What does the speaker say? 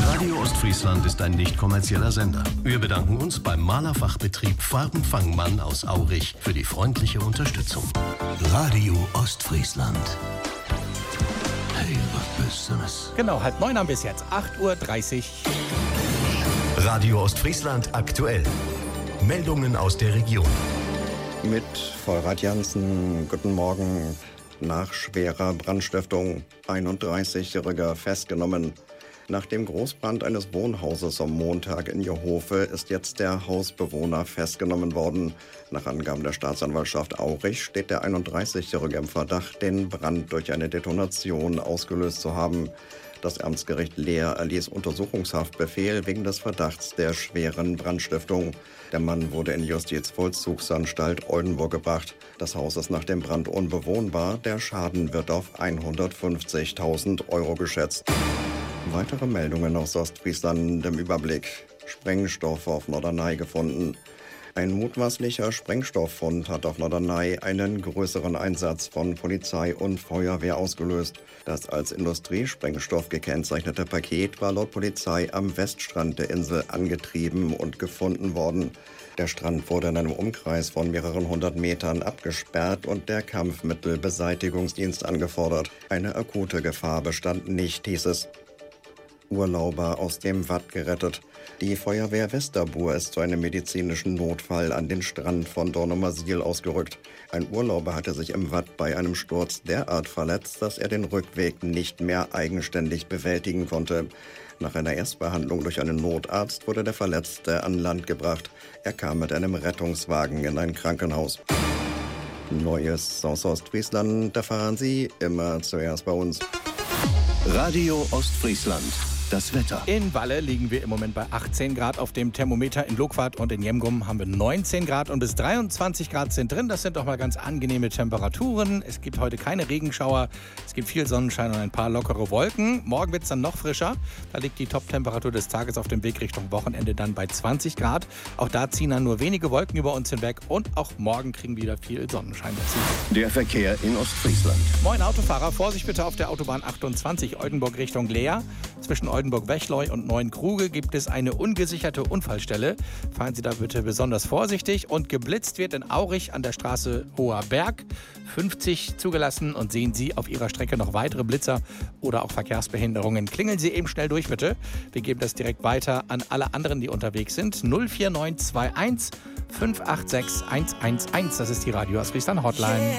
Radio Ostfriesland ist ein nicht kommerzieller Sender. Wir bedanken uns beim Malerfachbetrieb Farbenfangmann aus Aurich für die freundliche Unterstützung. Radio Ostfriesland. Hey, was Besseres. Genau, 8:30 haben wir es jetzt. 8:30 Uhr. Radio Ostfriesland aktuell. Meldungen aus der Region. Mit Vollrad Jansen, guten Morgen. Nach schwerer Brandstiftung, 31-Jähriger festgenommen. Nach dem Großbrand eines Wohnhauses am Montag in Jehofe ist jetzt der Hausbewohner festgenommen worden. Nach Angaben der Staatsanwaltschaft Aurich steht der 31-Jährige im Verdacht, den Brand durch eine Detonation ausgelöst zu haben. Das Amtsgericht Leer erließ Untersuchungshaftbefehl wegen des Verdachts der schweren Brandstiftung. Der Mann wurde in die Justizvollzugsanstalt Oldenburg gebracht. Das Haus ist nach dem Brand unbewohnbar. Der Schaden wird auf 150.000 Euro geschätzt. Weitere Meldungen aus Ostfriesland im Überblick. Sprengstoff auf Norderney gefunden. Ein mutmaßlicher Sprengstofffund hat auf Norderney einen größeren Einsatz von Polizei und Feuerwehr ausgelöst. Das als Industriesprengstoff gekennzeichnete Paket war laut Polizei am Weststrand der Insel angetrieben und gefunden worden. Der Strand wurde in einem Umkreis von mehreren 100 Metern abgesperrt und der Kampfmittelbeseitigungsdienst angefordert. Eine akute Gefahr bestand nicht, hieß es. Urlauber aus dem Watt gerettet. Die Feuerwehr Westerbuhr ist zu einem medizinischen Notfall an den Strand von Dornumersiel ausgerückt. Ein Urlauber hatte sich im Watt bei einem Sturz derart verletzt, dass er den Rückweg nicht mehr eigenständig bewältigen konnte. Nach einer Erstbehandlung durch einen Notarzt wurde der Verletzte an Land gebracht. Er kam mit einem Rettungswagen in ein Krankenhaus. Neues aus Ostfriesland erfahren Sie immer zuerst bei uns. Radio Ostfriesland. Das Wetter. In Walle liegen wir im Moment bei 18 Grad auf dem Thermometer. In Loquat und in Jemgum haben wir 19 Grad und bis 23 Grad sind drin. Das sind doch mal ganz angenehme Temperaturen. Es gibt heute keine Regenschauer. Es gibt viel Sonnenschein und ein paar lockere Wolken. Morgen wird es dann noch frischer. Da liegt die Top-Temperatur des Tages auf dem Weg Richtung Wochenende dann bei 20 Grad. Auch da ziehen dann nur wenige Wolken über uns hinweg. Und auch morgen kriegen wir wieder viel Sonnenschein dazu. Der Verkehr in Ostfriesland. Moin Autofahrer, Vorsicht bitte auf der Autobahn 28 Oldenburg Richtung Leer. Zwischen Oldenburg-Wechleu und Neuenkruge gibt es eine ungesicherte Unfallstelle. Fahren Sie da bitte besonders vorsichtig. Und geblitzt wird in Aurich an der Straße Hoher Berg. 50 zugelassen und sehen Sie auf Ihrer Strecke noch weitere Blitzer oder auch Verkehrsbehinderungen. Klingeln Sie eben schnell durch, bitte. Wir geben das direkt weiter an alle anderen, die unterwegs sind. 04921 586 111. Das ist die Radio Ostfriesland Hotline.